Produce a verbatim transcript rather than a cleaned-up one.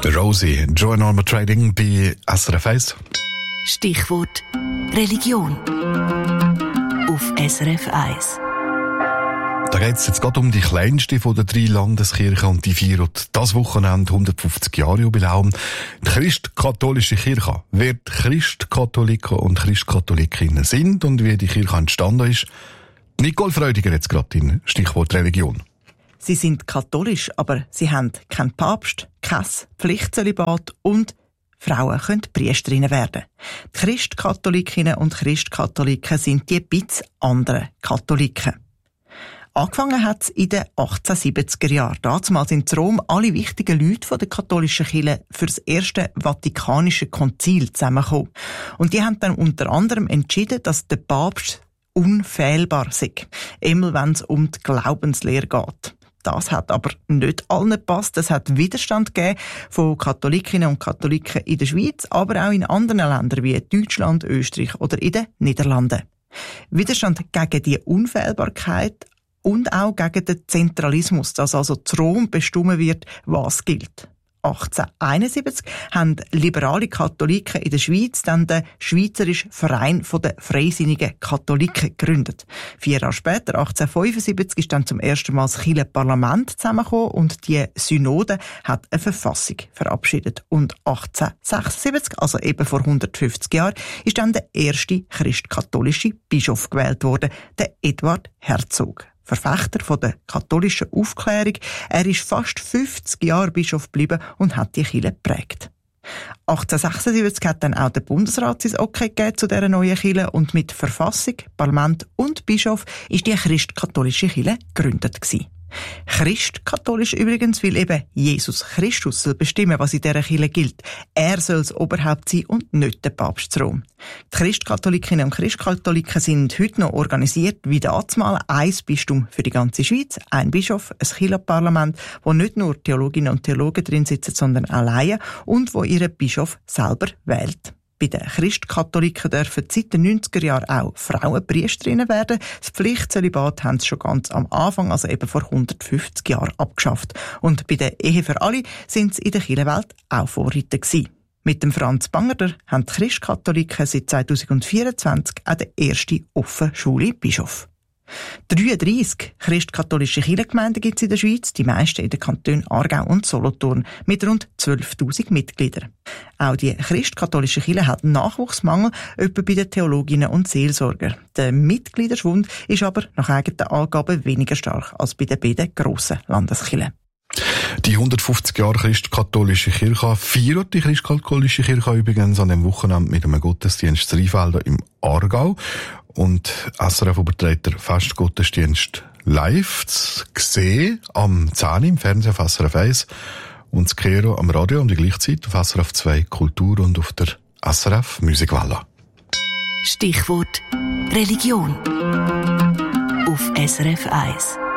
Der Rosie, Joy Normal Trading bei S R F eins. Stichwort Religion auf S R F eins. Da geht es jetzt gerade um die kleinste von den drei Landeskirchen und die feiert das Wochenende hundertfünfzig Jahre Jubiläum. Die christkatholische Kirche. Wer die Christkatholiken und Christkatholikinnen sind und wie die Kirche entstanden ist. Nicole Freudiger jetzt gerade in Stichwort Religion. Sie sind katholisch, aber sie haben keinen Papst, kein Pflichtzölibat und Frauen können Priesterinnen werden. Die Christkatholikinnen und Christkatholiken sind die bisschen anderen Katholiken. Angefangen hat es in den achtzehnhundertsiebziger Jahren. Damals in Rom alle wichtigen Leute der katholischen Kirche für das erste Vatikanische Konzil zusammengekommen. Und die haben dann unter anderem entschieden, dass der Papst unfehlbar sei, immer wenn es um die Glaubenslehre geht. Das hat aber nicht allen gepasst. Es hat Widerstand gegeben von Katholikinnen und Katholiken in der Schweiz, aber auch in anderen Ländern wie Deutschland, Österreich oder in den Niederlanden. Widerstand gegen die Unfehlbarkeit und auch gegen den Zentralismus, dass also zu Rom bestimmt wird, was gilt. achtzehnhunderteinundsiebzig haben liberale Katholiken in der Schweiz dann den Schweizerischen Verein der Freisinnigen Katholiken gegründet. Vier Jahre später, achtzehnhundertfünfundsiebzig, ist dann zum ersten Mal das Kirchenparlament zusammengekommen und die Synode hat eine Verfassung verabschiedet. Und achtzehnhundertsechsundsiebzig, also eben vor hundertfünfzig Jahren, ist dann der erste christkatholische Bischof gewählt worden, der Eduard Herzog. Verfechter von der katholischen Aufklärung. Er ist fast fünfzig Jahre Bischof geblieben und hat die Kirche geprägt. achtzehnhundertsechsundsiebzig hat dann auch der Bundesrat sein Okay gegeben zu dieser neuen Kirche und mit Verfassung, Parlament und Bischof ist die christkatholische Kirche gegründet gewesen. Christkatholisch übrigens, weil eben Jesus Christus soll bestimmen, was in dieser Kirche gilt. Er soll das Oberhaupt sein und nicht der Papst zu Rom. Die Christkatholikinnen und Christkatholiken sind heute noch organisiert wie damals ein Bistum für die ganze Schweiz, ein Bischof, ein Kirchenparlament, wo nicht nur Theologinnen und Theologen drin sitzen, sondern auch Laien und wo ihren Bischof selber wählt. Bei den Christkatholiken dürfen seit den neunziger Jahren auch Frauen Priesterinnen werden. Das Pflichtzölibat haben sie schon ganz am Anfang, also eben vor hundertfünfzig Jahren, abgeschafft. Und bei der Ehe für alle sind sie in der Kirchenwelt auch Vorreiter gewesen. Mit dem Franz Bangerter haben die Christkatholiken seit zweitausendvierundzwanzig auch den ersten offenen Bischof. dreiunddreissig christkatholische Kirchengemeinden gibt es in der Schweiz, die meisten in den Kantonen Aargau und Solothurn, mit rund zwölftausend Mitgliedern. Auch die christkatholische Kirche hat Nachwuchsmangel, etwa bei den Theologinnen und Seelsorgern. Der Mitgliederschwund ist aber nach eigenen Angaben weniger stark als bei den beiden grossen Landeskirchen. Die hundertfünfzig Jahre christkatholische Kirche feiert die christkatholische Kirche übrigens an dem Wochenende mit einem Gottesdienst in Rheinfelden im Aargau. Und S R F überträgt der Festgottesdienst live zu sehen am zehn im Fernsehen auf S R F eins und zu Kero am Radio um die gleiche Zeit auf S R F zwei Kultur und auf der S R F Musikwelle. Stichwort Religion auf S R F eins.